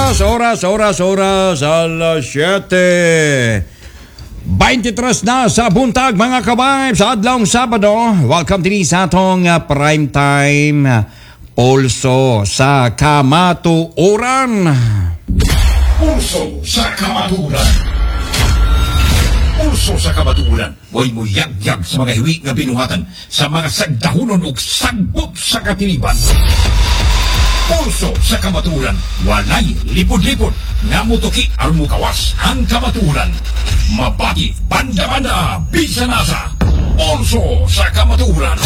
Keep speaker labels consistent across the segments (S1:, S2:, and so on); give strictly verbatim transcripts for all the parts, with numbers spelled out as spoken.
S1: Oras, oras, oras, oras, alas siyete. twenty-tres na sa buntag mga kabayan sa adlawng Sabado. Welcome din sa atong uh, prime time uh, Pulso sa Kamatuoran.
S2: Pulso sa Kamatuoran. Pulso sa Kamatuoran. Huwag mo yagyag sa mga hiwi nga binuhatan sa mga sagdahunon o sagbot sa katiliban. Pulso sa Kamatuoran. Walay lipod-lipod nga mutuki ang mukawas ang Kamatuoran. Mabati, banda-banda, bisa nasa. Pulso sa Kamatuoran.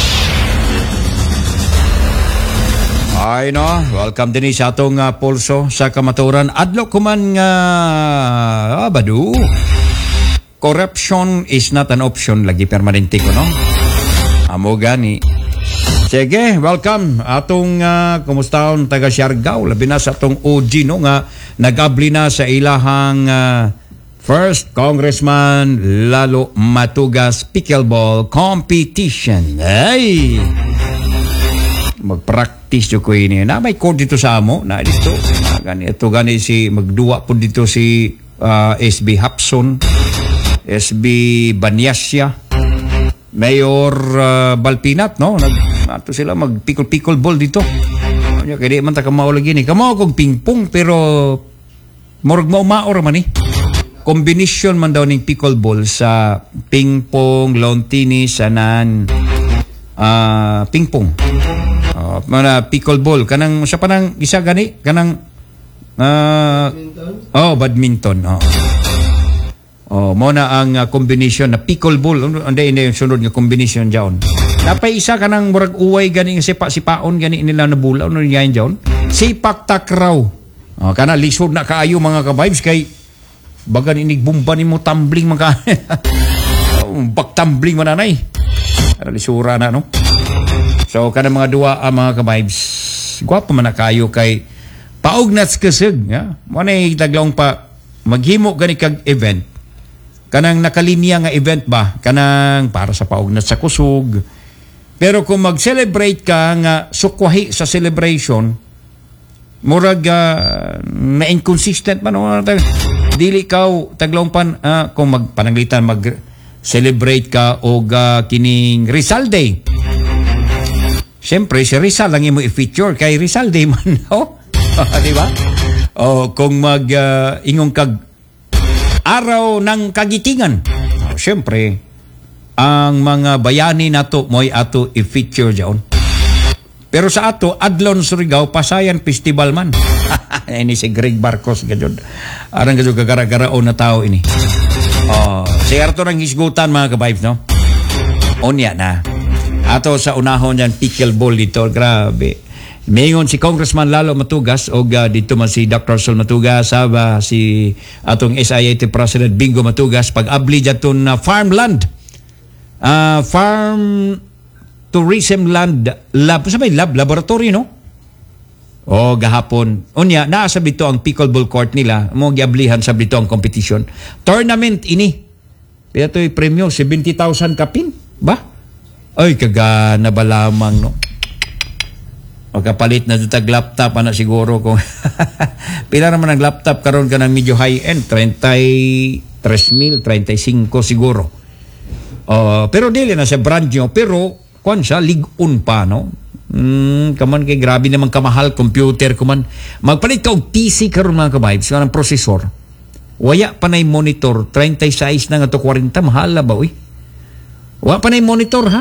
S1: Ay no, welcome din sa atong uh, Pulso sa Kamatuoran. Adlo kuman nga uh, ah, badu. Corruption is not an option lagi permanente ko no. Amo gani. Sige, welcome atong uh, kumustahon taga Siargao, labi na sa atong O G no nga nagabli na sa ilahang uh, first Congressman Lalo Matugas pickleball competition. Ay. Magpractice jo ko ini. Na may court dito sa amo, na dito. Na, gani ito gani si magduwa po dito si uh, S B Hapson, S B Banyasya, Mayor uh, Balpinat no. Nag ato sila mag-pickle-pickle ball dito. Kaya di man ta kamao lagi ni. Kamao kog pingpong pero morog mao-maor man ni. Combination man daw ning pickle ball sa pingpong, lawn tennis, anan uh, pingpong. Uh, mana pickle ball kanang sa panang isa gani kanang uh, badminton. Oh, badminton. Oh. Oh, mo na ang uh, combination na pickle ball. Ano ina yung sunod nga combination diyon. Napay isa ka ng murag uway ganing sipa-sipaon gani nila na bulaw no niyan diyon. Sipak takraw. Oh, kana lisod na kaayo mga ka-vibes kay bagan inig bumba nimo tumbling mga oh, bak tumbling mananay. Ara lisura na no. So kana mga duwa uh, mga ka-vibes. Gwapo man na kayo kay paugnats keseg ya. Mo na taglong pa maghimo gani kag event. Kanang nakalinya nga event ba kanang para sa paugnat sa kusog. Pero kung mag-celebrate ka nga sukwahi sa celebration murag uh, na inconsistent man no? Dili kaw taglong pan uh, kung magpananglitan mag-celebrate ka og uh, kining Rizal Day. Siyempre si Rizal lang imo i-feature kay Rizal Day man no? Di ba? O kung mag uh, ingong kag araw ng kagitingan. Oh, siyempre, ang mga bayani nato mo'y ato i-feature dyan. Pero sa ato, Adlon Surigao, Pasayan Festival man. Ini si Greg Barcos, ganyan. Arang ganyan kagara-garaon na tao ini. Oh, siya ito ng hisgutan mga ka-vibes, no? Onya na. Ato sa unahon yan, pickleball dito. Grabe. Mayon si Congressman Lalo Matugas o uh, dito man si Doctor Sol Matugas uh, si atong S I A T President Bingo Matugas pag-abli dyaton na uh, farmland uh, farm tourism land lab sa may lab laboratory no o gahapon unya naa sa bito ang pickleball court nila mo giablihan sa bito ang competition tournament ini pero to'y premyo seventy thousand kapin ba ay kagana ba lamang no. Pagkapalit na ditag laptop ana siguro kung pila naman ang laptop karon ka ng medyo high end thirty-three mil thirty-five siguro. Uh, pero dili na sa brand new pero kung siya ligon pa no. Mm, kaman kay grabe naman kamahal computer kuman. Magpalit ka og P C karon mga ka-vibes kanang processor. Waya pa nay monitor thirty-six na nga to forty mahal ba uy. Wa pa nay monitor ha.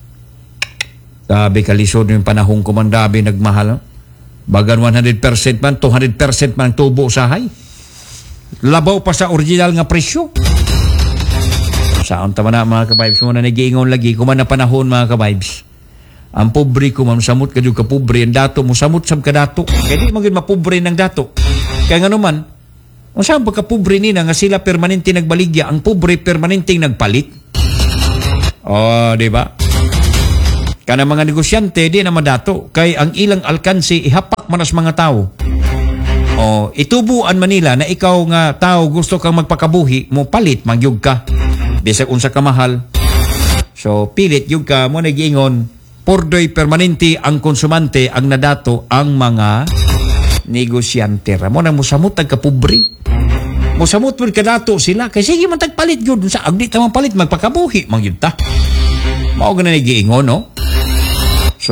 S1: Sabi kalisod yung panahong kumandabi nagmahal. Bagan one hundred percent man, two hundred percent man tubo sahay. Labaw pa sa original nga presyo. Saan tama na mga ka-vibes mo na nag-iingon lagi. Kuman na panahon mga ka-vibes. Ang pobre ko man, samot ka ka pobre. Ang dato mo, samot sam ka dato. Kaya di maging mapobre ng dato. Kaya nga naman, kung saan pagka-pobre nila nga sila permanente nagbaligya, ang pobre permanente nagpalit. O, di ba? Kana mga negosyante di na madato kay ang ilang alkansi ihapak manas mga tao. O itubuan Manila na ikaw nga tao gusto kang magpakabuhi mo palit magyug ka. Bisag unsa ka mahal. So pilit yug ka mo nagiingon pordoy permanente ang konsumante ang nadato ang mga negosyante ra mo nang musamot tagkapobre. Musamot man kadato sila kay sige man tagpalit gyud sa agdi ta man palit magpakabuhi man gyud ta. Mao gana ni giingon no. So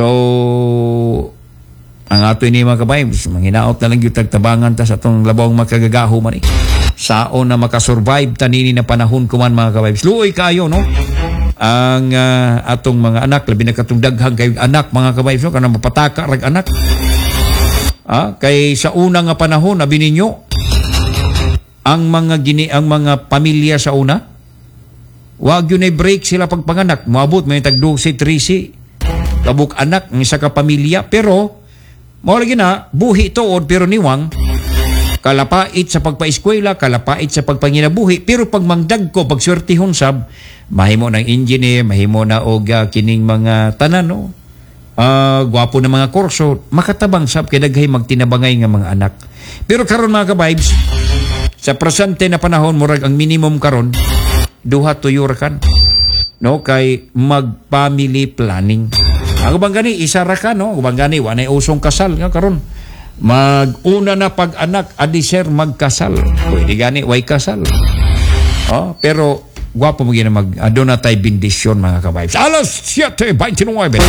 S1: ang ato ini mga kabayos, manghinaot na lang yung tagtabangan ta sa itong labawang makagagaho man eh. Saon na makasurvive tanini na panahon kuman mga kabayos. Luoy kayo, no? Ang uh, atong mga anak, labi na katong daghang kayong anak mga kabayos, no? Kanang mapataka rag anak. Ah, kay sa una nga panahon, abi ninyo, ang mga gini, ang mga pamilya sa una, wag yun ay break sila pagpanganak. Moabot, may tagdusi, trisi, kabuk anak, ng isa ka pamilya, pero mao lagi na buhi tuod pero niwang kalapait sa pagpaeskwela, kalapait sa pagpanginabuhi, pero pag mangdag ko pag swertihon sab mahimo ng engineer, mahimo na og uh, kining mga tanan no. Uh, gwapo na mga kurso, makatabang sab kay daghay magtinabangay nga mga anak. Pero karon mga ka-vibes, sa presente na panahon murag ang minimum karon duha tuyo ra kan no kay mag-family planning. Ako bang gani, isa ra ka, no? Ako bang gani, wanay usong kasal nga karon. Mag-una na pag-anak, adi sir magkasal. Pwede gani, way kasal. Oh, pero, gwapo mo gina mag, uh, doon na tayo bindisyon, mga kabayos. Alas siyete twenty-nine.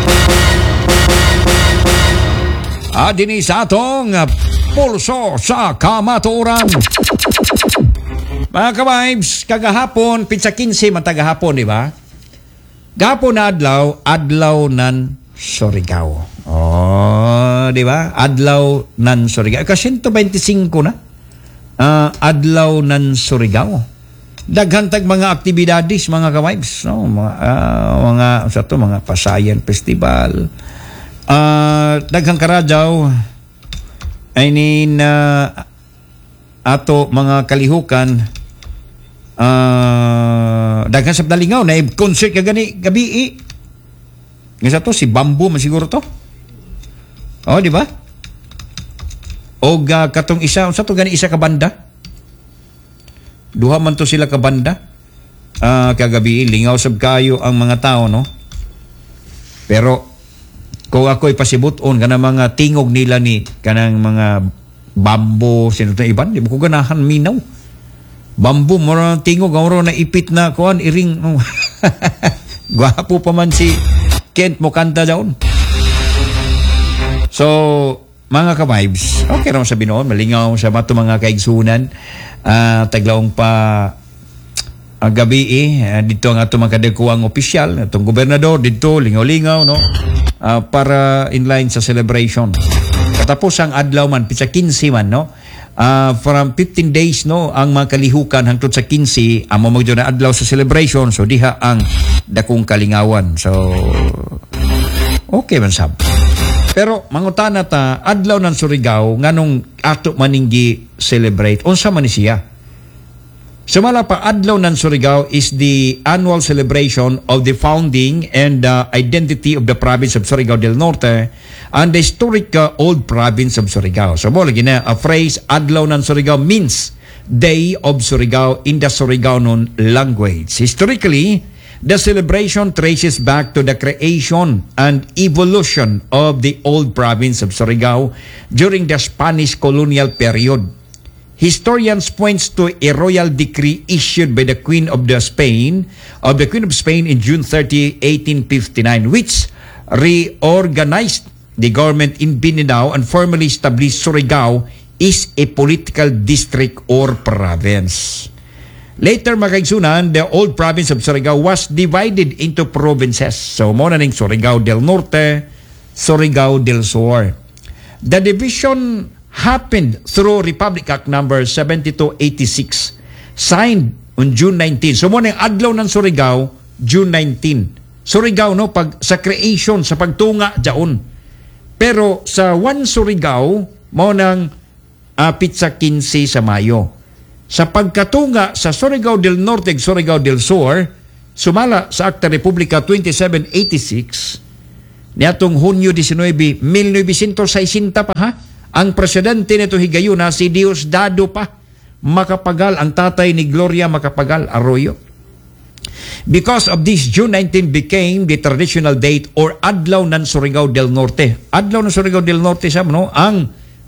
S1: Ah, dini sa atong uh, pulso sa kamaturan. Mga kabayos, kagahapon, pizza quince, matagahapon, di ba? Gapon na adlaw, adlaw nan Surigao. Oh, di ba? Adlaw nan Surigao. Kasi one twenty-five na. Uh, adlaw nan Surigao. Daghantag mga aktibidades, mga ka-vibes. No? Mga, uh, mga, sa to, mga Pasayan Festival. Uh, daghang karadyaw. I mean, uh, ato mga kalihukan, Uh, daghan sa Dalingaw na concert ka gani gabi nga sa to si Bamboo man siguro to oh di ba o uh, katong isa sa to gani isa ka banda duha man to sila ka banda uh, kagabi lingaw sab kayo ang mga tao no pero kung ako'y pasibuton kana mga tingog nila ni kanang mga Bamboo sino to iban di mo ko ganahan minaw Bamboo, mura tingog, mura na ipit na kuan, iring. Gwapo pa man si Kent mo kanta daon. So, mga ka-vibes, okay naman sabi noon, malingaw sa mato mga kaigsunan, uh, taglawang pa uh, gabi eh, uh, dito ang ato mga kadagkuang opisyal, itong gobernador, dito, lingaw-lingaw, no? Uh, para inline sa celebration. Katapos ang adlaw man, pizza quince man, no? Uh, from fifteen days no ang mga kalihukan hangtod sa quince amo magdo na adlaw sa celebration so diha ang dakong kalingawan so okay man sab pero mangutana ta adlaw ng Surigao nganong ato maninggi celebrate unsa man ni siya sumala pa adlaw ng Surigao is the annual celebration of the founding and uh, identity of the province of Surigao del Norte and the historic uh, old province of Surigao. So, mo lagi na, a phrase, Adlaw ng Surigao means Day of Surigao in the Surigaonon language. Historically, the celebration traces back to the creation and evolution of the old province of Surigao during the Spanish colonial period. Historians points to a royal decree issued by the Queen of the Spain, of the Queen of Spain in June thirtieth, eighteen fifty-nine, which reorganized the government in Binanao and formally established Surigao is a political district or province. Later, makaigsunan, the old province of Surigao was divided into provinces. So, muna ning Surigao del Norte, Surigao del Sur. The division happened through Republic Act number seventy-two eighty-six, signed on June nineteenth. So, muna yung adlaw ng Surigao, June nineteenth. Surigao, no, pag, sa creation, sa pagtunga, dyaon. Pero sa one Surigao, mo nang uh, pizza quince sa Mayo. Sa pagkatunga sa Surigao del Norte, Surigao del Sur, sumala sa Acta Republica twenty-seven eighty-six, niatong Hunyo nineteen, nineteen sixty pa ha? Ang presidente nito higayuna si Diosdado pa, Macapagal, ang tatay ni Gloria Macapagal Arroyo. Because of this, June nineteenth became the traditional date or Adlaw ng Surigao del Norte. Adlaw ng Surigao del Norte sa no, ang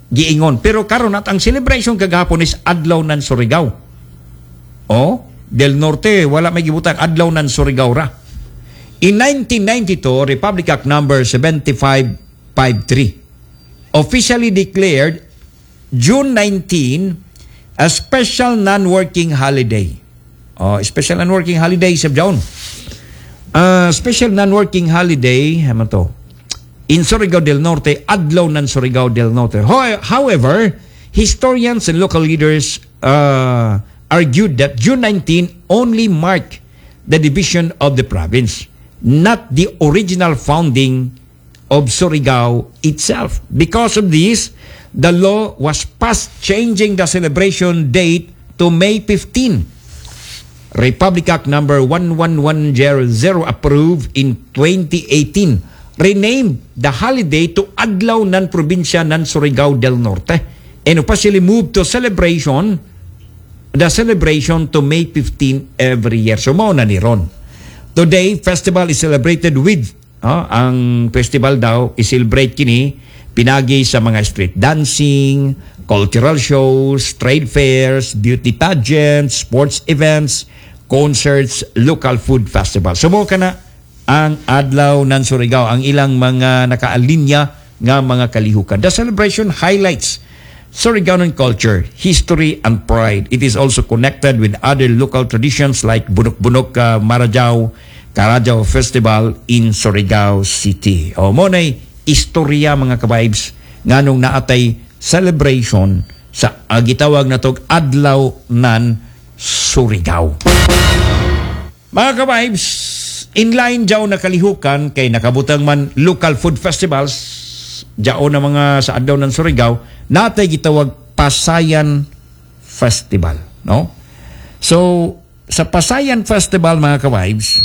S1: giingon. Pero karon at ang celebration kagahapon is Adlaw ng Surigao. Oh, Del Norte wala may gibutang Adlaw ng Surigao ra. In nineteen ninety-two, Republic Act number seventy-five fifty-three officially declared June nineteenth a special non-working holiday. Oh, special non-working holiday sa Jaon. Uh, special non-working holiday, ano to? In Surigao del Norte, Adlaw ng Surigao del Norte. However, historians and local leaders uh, argued that June nineteenth only marked the division of the province, not the original founding of Surigao itself. Because of this, the law was passed changing the celebration date to May fifteenth. Republic Act number one one one zero zero approved in twenty eighteen renamed the holiday to Adlaw ng Probinsya ng Surigao del Norte and officially moved to celebration the celebration to May fifteenth every year. So mao na ni ron. Today, festival is celebrated with, oh, ang festival daw is-celebrate kini, pinagi sa mga street dancing, cultural shows, trade fairs, beauty pageants, sports events, concerts, local food festival. So mo kana ang Adlaw ng Surigao, ang ilang mga nakaalinya nga mga kalihukan. The celebration highlights Surigaonon culture, history, and pride. It is also connected with other local traditions like Bunok-Bunok uh, Marajao, Carajao Festival in Surigao City. O mo na'y istorya mga ka-vibes nganong naatay celebration sa uh, gitawag na tog Adlaw ng Surigao. Mga ka-vibes, inline jaw na kalihukan kay nakabutang man local food festivals jaon na mga sa Adlaw ng Surigao, natay gitawag Pasayan Festival, no? So, sa Pasayan Festival mga ka-vibes,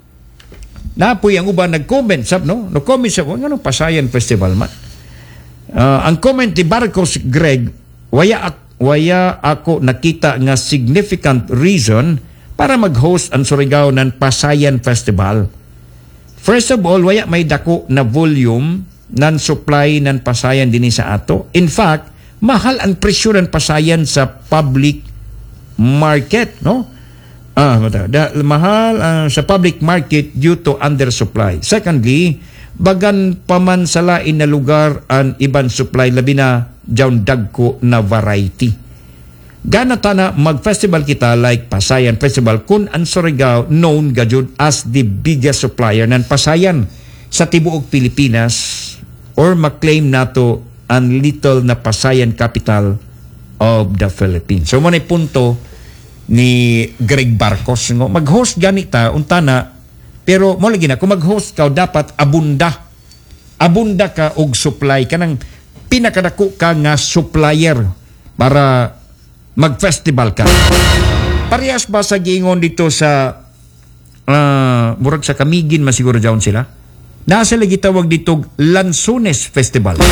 S1: napoy ang uban nag-comment sab, no? No-comment siya, ano Pasayan Festival man? Uh, ang comment ni Barcos Greg, waya, waya ako nakita nga significant reason para mag-host ang Surigao ng Pasayan Festival. First of all, waya may dako na volume nan supply ng pasayan din sa ato. In fact, mahal ang presyo ng pasayan sa public market, no? Ah, mata, da, mahal uh, sa public market due to undersupply. Secondly, bagan paman sa lain na lugar ang iban supply labi na jawn dagko na variety. Gana ta na mag-festival kita like Pasayan Festival kun ang Surigao known gajud as the biggest supplier ng pasayan sa tibuok Pilipinas, or maklaim nato ang little na pasayan capital of the Philippines. So mo na punto ni Greg Barcos ngo mag-host ganita unta na, pero mo lagi na kung mag-host ka dapat abunda abunda ka og supply kanang pinakadako ka nga supplier para mag-festival ka. Parehas ba sa giingon dito sa uh, murag sa Kamigin masiguro jaon sila? Nasa lagi tawag dito Lanzones Festival.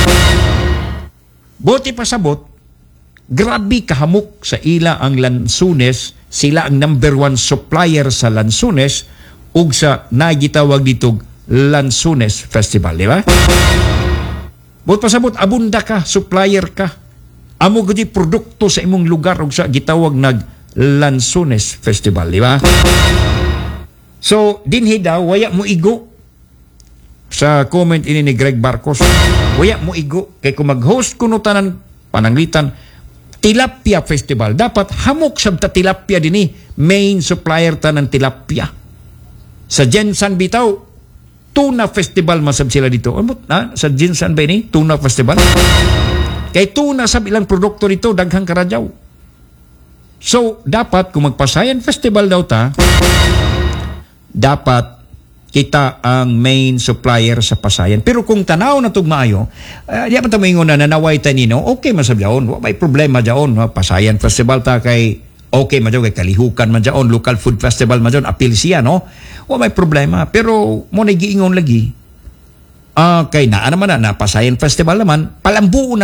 S1: Buti pasabot, grabe kahamok sa ila ang Lanzones, sila ang number one supplier sa Lanzones ug sa nagitawag dito Lanzones Festival, di ba? Buti pasabot, abunda ka, supplier ka. Amo gudi produkto sa imong lugar ug sa gitawag nag Lanzones Festival, di ba? So, dinhi daw, waya mo igo sa comment ini ni Greg Barcos, waya mo igo kay kung mag-host kuno tanan pananglitan Tilapia Festival, dapat hamok sab ta tilapia dinhi, main supplier ta ng tilapia. Sa Jensan bitaw tuna festival masab sila dito. Amot na sa Jensan ba ini tuna festival? Kay tuna sab ilang produkto dito daghang karajaw. So dapat kung magpasayan festival daw ta, dapat kita ang main supplier sa pasayan. Pero kung tanaw na itong maayo, uh, di pa tamingon na nanaway tanino, okay masab jaon, may problema jaon. Pasayan Festival ta kay okay man jaon, kay kalihukan man jaon, local food festival man jaon, apil siya, no? O may problema. Pero mo na giingon lagi, uh, kay naa naman na, na Pasayan Festival naman, palambuo na